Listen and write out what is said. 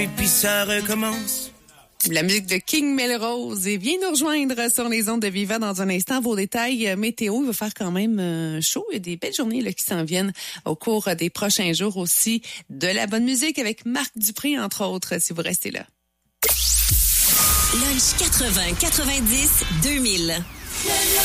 Et puis ça recommence. La musique de King Melrose et vient nous rejoindre sur les ondes de Viva dans un instant. Vos détails météo, il va faire quand même chaud. Il y a des belles journées là, qui s'en viennent au cours des prochains jours aussi. De la bonne musique avec Marc Dupré, entre autres, si vous restez là. Lunch 80, 90, 2000.